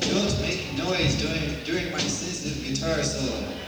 Don't make noise during my sensitive guitar solo.